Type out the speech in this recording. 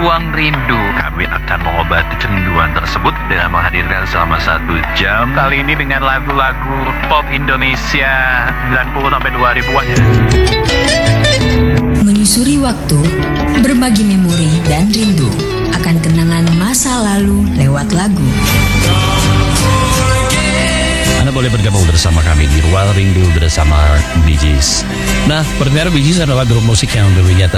Ruang Rindu. Kami akan mengobati kerinduan tersebut dengan menghadirkan selama 1 jam. Kali ini dengan lagu-lagu pop Indonesia 90 sampai 2000-an. Menyusuri waktu, berbagi memori dan rindu akan kenangan masa lalu lewat lagu. Anda boleh bergabung bersama kami di Ruang Rindu bersama Bee Gees. Nah, pendengar, Bee Gees adalah grup musik yang dulunya